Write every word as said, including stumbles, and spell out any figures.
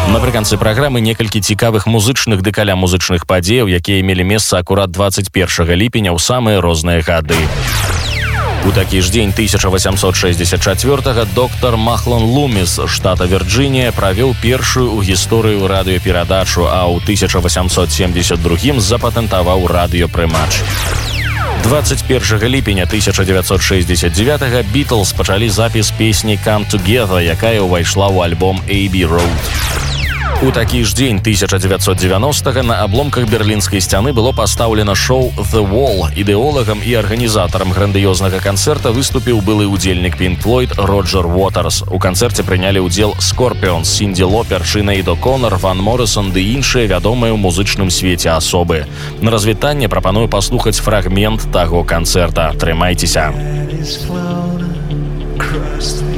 Напрыканцы праграмы некалькі цікавых музычных ды каля музычных падзеяў, якія мелі месца акурат двадцать першага ліпеня ў самыя розныя гады. У такі ж дзень тысяча восемьсот шестьдесят четвёртага доктор Махлон Луміс з штата Вірджынія правёў першую ў гісторыю радыёперадачу, а ў тысяча восемьсот семьдесят другім запатэнтаваў радыёпрымач. двадцать первага ліпеня тысяча девятьсот шестьдесят девятага Beatles пачалі запіс песні «Come Together», якая ўвайшла ў альбом «Abbey Road». У такі ж дзень тысяча девятьсот девяностага на абломках берлінскай сцяны было пастаўлена шоу «The Wall». Ідэолагам і арганізатарам грандыёзнага канцэрта выступіў былы ўдзельнік Pink Floyd Роджер Уотерс. У канцэрце прынялі ўдзел Scorpions, Сінді Лопер, Синеад О'Коннор, Ван Моррисон ды іншыя вядомыя ў музычным свеце асобы. На развітанне прапаную паслухаць фрагмент таго канцэрта. Трымайцеся.